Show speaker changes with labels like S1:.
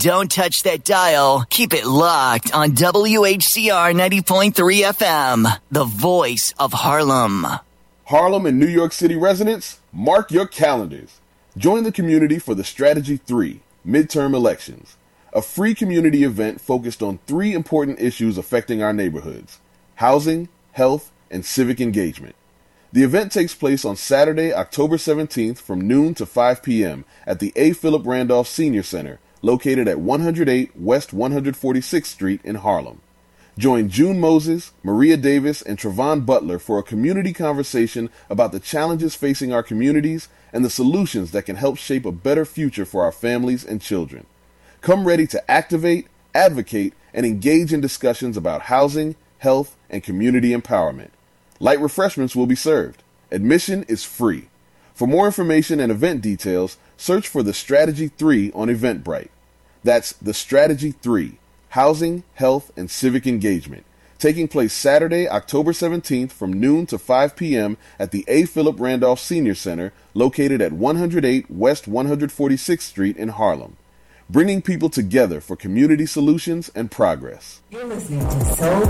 S1: Don't touch that dial. Keep it locked on WHCR 90.3 FM, the voice of Harlem.
S2: Harlem and New York City residents, mark your calendars. Join the community for the Strategy 3 midterm elections, a free community event focused on 3 important issues affecting our neighborhoods: housing, health, and civic engagement. The event takes place on Saturday, October 17th from noon to 5 p.m. at the A. Philip Randolph Senior Center, located at 108 West 146th Street in Harlem. Join June Moses, Maria Davis, and Trevon Butler for a community conversation about the challenges facing our communities and the solutions that can help shape a better future for our families and children. Come ready to activate, advocate, and engage in discussions about housing, health, and community empowerment. Light refreshments will be served. Admission is free. For more information and event details, search for the Strategy 3 on Eventbrite. That's the Strategy 3. Housing, Health, and Civic Engagement, taking place Saturday, October 17th from noon to 5 p.m. at the A. Philip Randolph Senior Center, located at 108 West 146th Street in Harlem. Bringing people together for community solutions and progress.
S3: You're listening to Soul